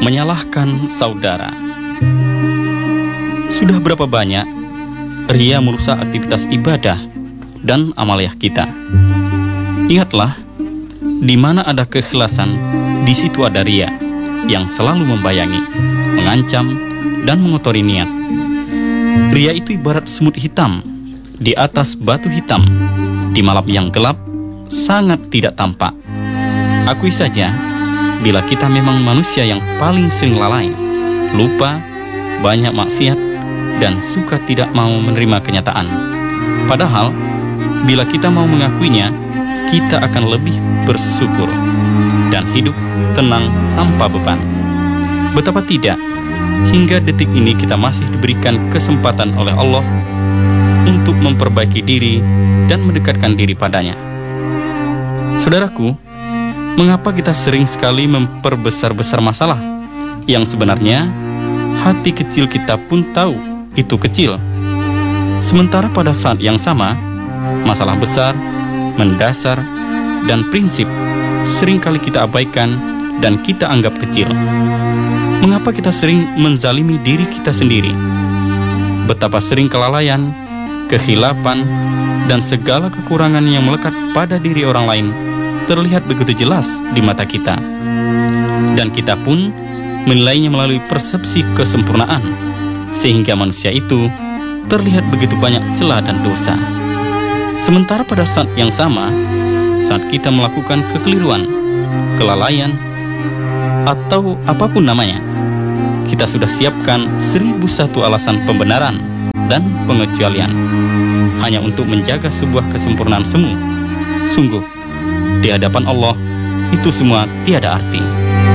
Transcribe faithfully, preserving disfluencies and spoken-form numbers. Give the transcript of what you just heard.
menyalahkan saudara. Sudah berapa banyak ria merusak aktivitas ibadah dan amaliah kita. Ingatlah, di mana ada keikhlasan, di situ ada ria yang selalu membayangi, mengancam, dan mengotori niat. Ria itu ibarat semut hitam di atas batu hitam, di malam yang gelap, sangat tidak tampak. Akui saja, bila kita memang manusia yang paling sering lalai, lupa, banyak maksiat, dan suka tidak mau menerima kenyataan. Padahal, bila kita mau mengakuinya, kita akan lebih bersyukur dan hidup tenang tanpa beban. Betapa tidak, hingga detik ini kita masih diberikan kesempatan oleh Allah untuk memperbaiki diri dan mendekatkan diri padanya. Saudaraku, mengapa kita sering sekali memperbesar-besar masalah yang sebenarnya hati kecil kita pun tahu itu kecil? Sementara pada saat yang sama, masalah besar, mendasar, dan prinsip seringkali kita abaikan dan kita anggap kecil. Mengapa kita sering menzalimi diri kita sendiri? Betapa sering kelalaian, kehilapan, dan segala kekurangan yang melekat pada diri orang lain terlihat begitu jelas di mata kita. Dan kita pun menilainya melalui persepsi kesempurnaan, sehingga manusia itu terlihat begitu banyak celah dan dosa. Sementara pada saat yang sama, saat kita melakukan kekeliruan, kelalaian, atau apapun namanya, kita sudah siapkan seribu satu alasan pembenaran dan pengecualian hanya untuk menjaga sebuah kesempurnaan semu. Sungguh, di hadapan Allah, itu semua tiada arti.